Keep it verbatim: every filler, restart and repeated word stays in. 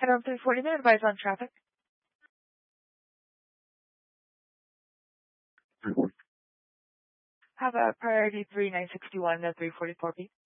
Around three forty minute advice on traffic. Have a priority three nine sixty one at three forty four p.